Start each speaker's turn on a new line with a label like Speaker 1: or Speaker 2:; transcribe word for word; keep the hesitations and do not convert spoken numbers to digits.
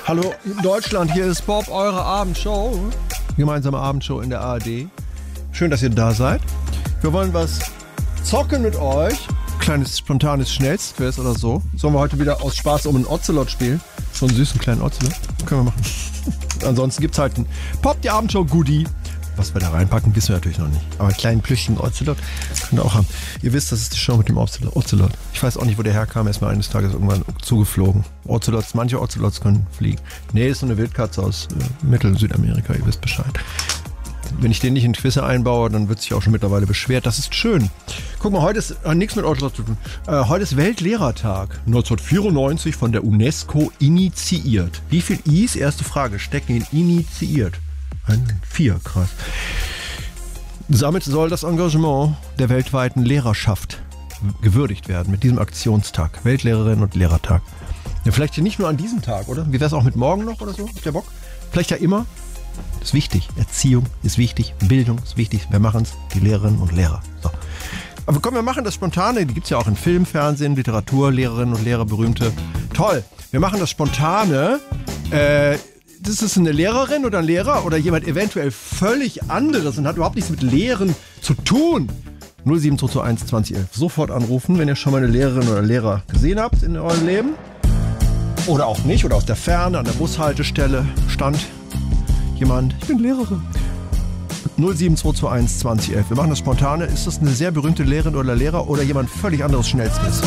Speaker 1: Hallo Deutschland, hier ist Bob, eure Abendshow. Gemeinsame Abendshow in der A R D. Schön, dass ihr da seid. Wir wollen was zocken mit euch. Kleines, spontanes Schnellstquiz oder so. Sollen wir heute wieder aus Spaß um einen Ocelot spielen? So einen süßen kleinen Ocelot. Können wir machen. Ansonsten gibt's halt ein Pop, die Abendshow Goodie. Was wir da reinpacken, wissen wir natürlich noch nicht. Aber einen kleinen plüschigen Ocelot könnt ihr auch haben. Ihr wisst, das ist die Show mit dem Ocelot. Ich weiß auch nicht, wo der herkam. Er ist mir eines Tages irgendwann zugeflogen. Ocelots, manche Ocelots können fliegen. Nee, ist so eine Wildkatze aus äh, Mittel-Südamerika. Ihr wisst Bescheid. Wenn ich den nicht in Quizze einbaue, dann wird sich auch schon mittlerweile beschwert. Das ist schön. Guck mal, heute ist äh, nichts mit Ocelot zu tun. Äh, heute ist Weltlehrertag. neunzehnhundertvierundneunzig von der UNESCO initiiert. Wie viel I's, erste Frage, stecken in initiiert? Ein, vier, krass. Damit soll das Engagement der weltweiten Lehrerschaft gewürdigt werden mit diesem Aktionstag. Weltlehrerinnen und Lehrertag. Ja, vielleicht ja nicht nur an diesem Tag, oder? Wie wäre es auch mit morgen noch oder so? Habt ihr Bock? Vielleicht ja immer. Das ist wichtig. Erziehung ist wichtig. Bildung ist wichtig. Wir machen es, die Lehrerinnen und Lehrer. So. Aber komm, wir machen das Spontane. Die gibt es ja auch in Film, Fernsehen, Literatur, Lehrerinnen und Lehrer, berühmte. Toll. Wir machen das Spontane. Äh, das ist eine Lehrerin oder ein Lehrer oder jemand eventuell völlig anderes und hat überhaupt nichts mit Lehren zu tun. null sieben zwei zwei eins zwanzig elf. Sofort anrufen, wenn ihr schon mal eine Lehrerin oder Lehrer gesehen habt in eurem Leben. Oder auch nicht. Oder aus der Ferne an der Bushaltestelle stand jemand. Ich bin Lehrerin. null sieben zwei zwei eins zwanzig elf. Wir machen das Spontane. Ist das eine sehr berühmte Lehrerin oder Lehrer oder jemand völlig anderes Schnellstes?